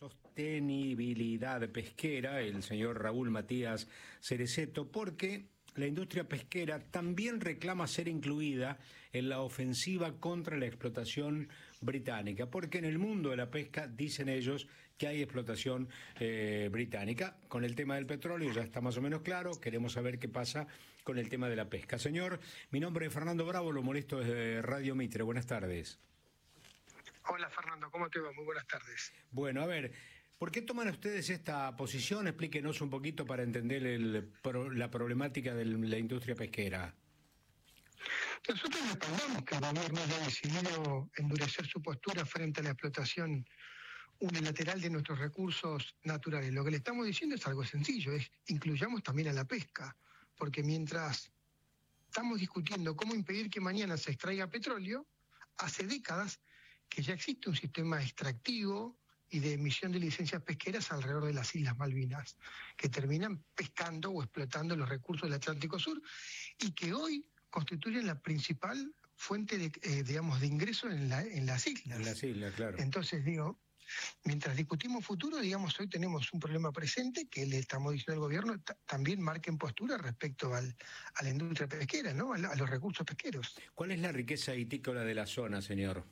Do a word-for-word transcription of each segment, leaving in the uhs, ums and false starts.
sostenibilidad pesquera, el señor Raúl Matías Cerecetto, porque la industria pesquera también reclama ser incluida en la ofensiva contra la explotación británica, porque en el mundo de la pesca dicen ellos que hay explotación eh, británica. Con el tema del petróleo ya está más o menos claro, queremos saber qué pasa con el tema de la pesca. Señor, mi nombre es Fernando Bravo, lo molesto desde Radio Mitre, buenas tardes. Hola Fernando, ¿cómo te va? Muy buenas tardes. Bueno, a ver, ¿por qué toman ustedes esta posición? Explíquenos un poquito para entender el, la problemática de la industria pesquera. Nosotros respaldamos que el gobierno haya decidido endurecer su postura frente a la explotación unilateral de nuestros recursos naturales. Lo que le estamos diciendo es algo sencillo, es incluyamos también a la pesca, porque mientras estamos discutiendo cómo impedir que mañana se extraiga petróleo, hace décadas que ya existe un sistema extractivo y de emisión de licencias pesqueras alrededor de las Islas Malvinas, que terminan pescando o explotando los recursos del Atlántico Sur y que hoy constituyen la principal fuente de, eh, digamos, de ingreso en, la, en las islas. En las islas, claro. Entonces, digo, mientras discutimos futuro, digamos, hoy tenemos un problema presente que le estamos diciendo al gobierno, también marquen postura respecto al, a la industria pesquera, ¿no? A, la, a los recursos pesqueros. ¿Cuál es la riqueza vitícola de la zona, señor?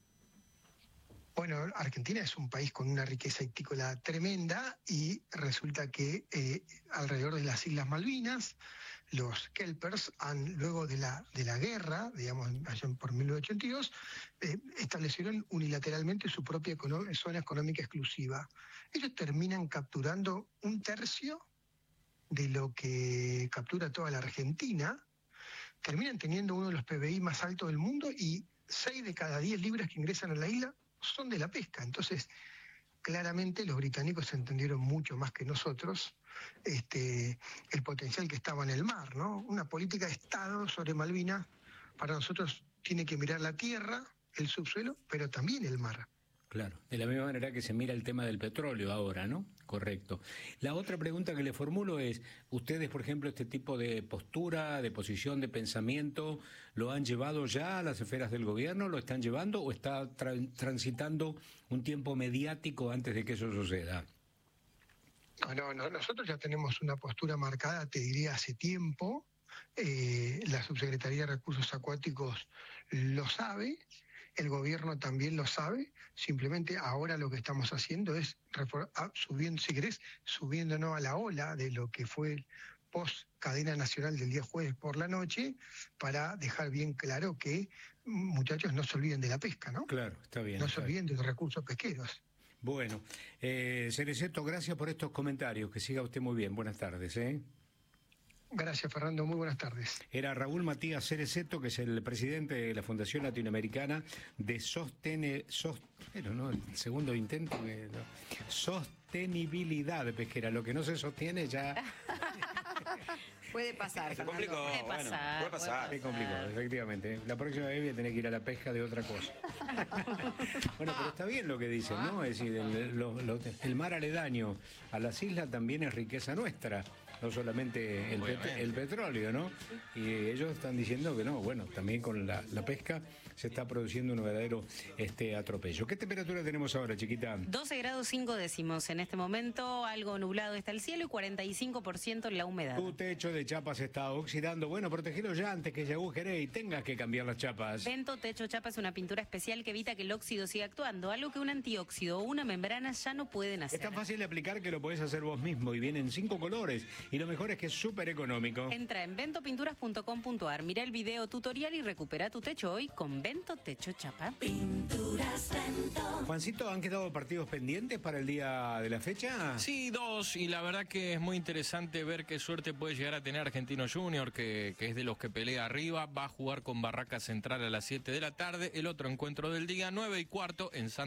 Bueno, Argentina es un país con una riqueza vitícola tremenda y resulta que eh, alrededor de las Islas Malvinas, los kelpers han, luego de la de la guerra, digamos, allá por mil novecientos ochenta y dos, eh, establecieron unilateralmente su propia econo- zona económica exclusiva. Ellos terminan capturando un tercio de lo que captura toda la Argentina, terminan teniendo uno de los P B I más altos del mundo y seis de cada diez libras que ingresan a la isla son de la pesca. Entonces, claramente los británicos entendieron mucho más que nosotros este, el potencial que estaba en el mar, ¿no? Una política de Estado sobre Malvinas, para nosotros tiene que mirar la tierra, el subsuelo, pero también el mar. Claro, de la misma manera que se mira el tema del petróleo ahora, ¿no? Correcto. La otra pregunta que le formulo es, ustedes, por ejemplo, este tipo de postura, de posición, de pensamiento, ¿lo han llevado ya a las esferas del gobierno? ¿Lo están llevando o está tra- transitando un tiempo mediático antes de que eso suceda? No, no, no, nosotros ya tenemos una postura marcada, te diría, hace tiempo. Eh, la Subsecretaría de Recursos Acuáticos lo sabe, el gobierno también lo sabe, simplemente ahora lo que estamos haciendo es refor- ah, subiendo, si querés, subiéndonos a la ola de lo que fue el post cadena nacional del día jueves por la noche, para dejar bien claro que, muchachos, no se olviden de la pesca, ¿no? Claro, está bien. No está se olviden de los recursos pesqueros. Bueno, eh, Cerecetto, gracias por estos comentarios, que siga usted muy bien, buenas tardes, ¿eh? Gracias, Fernando. Muy buenas tardes. Era Raúl Matías Cerecetto, que es el presidente de la Fundación Latinoamericana de Sostene, Sost, pero no, el segundo intento, que, no, Sostenibilidad Pesquera. Lo que no se sostiene ya... Puede pasar. Se complicó, puede bueno, pasar, puede pasar. Se complicó, efectivamente. La próxima vez voy a tener que ir a la pesca de otra cosa. Bueno, pero está bien lo que dicen, ¿no? Es decir, el, lo, lo, el mar aledaño a las islas también es riqueza nuestra, no solamente el, pet, el petróleo, ¿no? Y ellos están diciendo que no, bueno, también con la, la pesca se está produciendo un verdadero este, atropello. ¿Qué temperatura tenemos ahora, chiquita? doce grados cinco décimos en este momento, algo nublado está el cielo y cuarenta y cinco por ciento la humedad. Tu techo de chapa se está oxidando. Bueno, protegelo ya antes que se agujere y tengas que cambiar las chapas. Vento Techo Chapa es una pintura especial que evita que el óxido siga actuando, algo que un antióxido o una membrana ya no pueden hacer. Es tan fácil de aplicar que lo podés hacer vos mismo y viene en cinco colores. Y lo mejor es que es súper económico. Entra en vento pinturas punto com punto ar, mira el video tutorial y recupera tu techo hoy con Vento Techo Chapa. Pinturas Vento. Juancito, ¿han quedado partidos pendientes para el día de la fecha? Sí, dos, y la verdad que es muy interesante ver qué suerte puede llegar a tener Argentino Junior, que, que es de los que pelea arriba. Va a jugar con Barraca Central a las siete de la tarde. El otro encuentro del día, nueve y cuarto, en San